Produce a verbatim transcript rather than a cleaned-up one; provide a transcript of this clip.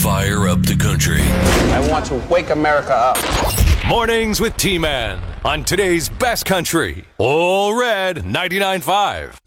fire up the country. I want to wake America up. Mornings with T-Man on today's best country. All Red ninety-nine point five.